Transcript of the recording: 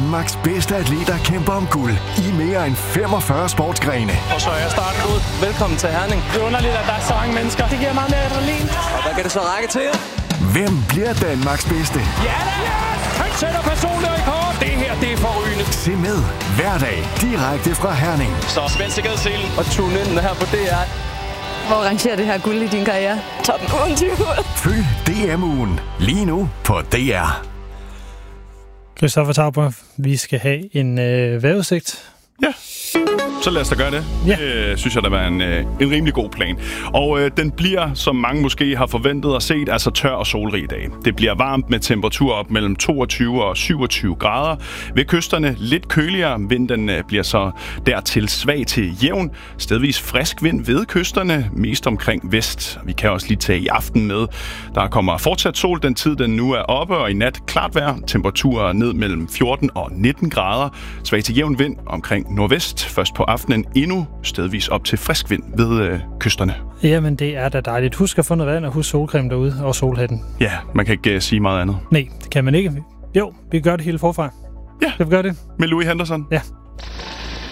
Danmarks bedste atleter kæmper om guld i mere end 45 sportsgrene. Og så er starten ud. Velkommen til Herning. Det er underligt, at der er så mange mennesker. Det giver meget mere adrenalin. Og hvad kan det så række til? Hvem bliver Danmarks bedste? Ja da! Yes! Han sætter personlig rekord. Det her, det er forrygende. Se med hver dag direkte fra Herning. Så spænd sikkerhedsselen og tune ind her på DR. Hvor rangerer det her guld i din karriere? Top 20. Følg DM-ugen lige nu på DR. Christoffer Tauber, vi skal have en vejrudsigt. Ja, så lad os da gøre det. Ja. Det synes jeg, der var en rimelig god plan. Og den bliver, som mange måske har forventet og set, altså tør og solrig i dag. Det bliver varmt med temperatur op mellem 22 og 27 grader. Ved kysterne lidt køligere. Vinden bliver så dertil svag til jævn. Stedvis frisk vind ved kysterne, mest omkring vest. Vi kan også lige tage i aften med. Der kommer fortsat sol den tid, den nu er oppe, og i nat klart vejr. Temperaturer ned mellem 14 og 19 grader. Svag til jævn vind omkring nordvest. Først på aftenen endnu stedvis op til frisk vind ved kysterne. Jamen, det er da dejligt. Husk at få noget vand og husk solcreme derude og solhatten. Ja, man kan ikke sige meget andet. Nej, det kan man ikke. Jo, vi gør det hele forfra. Ja. Skal vi gøre det? Med Louis Henderson. Ja.